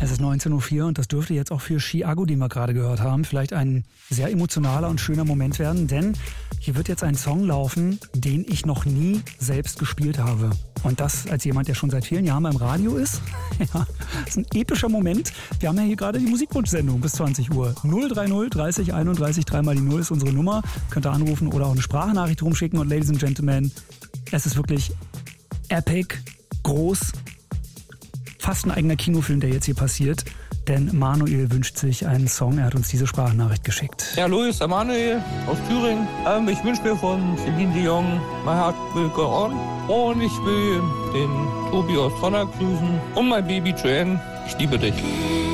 Es ist 19.04 Uhr und das dürfte jetzt auch für Chiago, den wir gerade gehört haben, vielleicht ein sehr emotionaler und schöner Moment werden, denn hier wird jetzt ein Song laufen, den ich noch nie selbst gespielt habe. Und das als jemand, der schon seit vielen Jahren beim Radio ist. Ja, das ist ein epischer Moment. Wir haben ja hier gerade die Musikwunschsendung bis 20 Uhr. 030 30 31 3 mal die 0 ist unsere Nummer. Könnt ihr anrufen oder auch eine Sprachnachricht rumschicken. Und Ladies and Gentlemen, es ist wirklich epic, groß, fast ein eigener Kinofilm, der jetzt hier passiert. Denn Manuel wünscht sich einen Song. Er hat uns diese Sprachnachricht geschickt. Ja, hallo, ist der Manuel aus Thüringen. Ich wünsche mir von Celine Dion My Heart Will Go On. Und ich will den Tobi aus Trondheim grüßen und mein Baby Joanne. Ich liebe dich.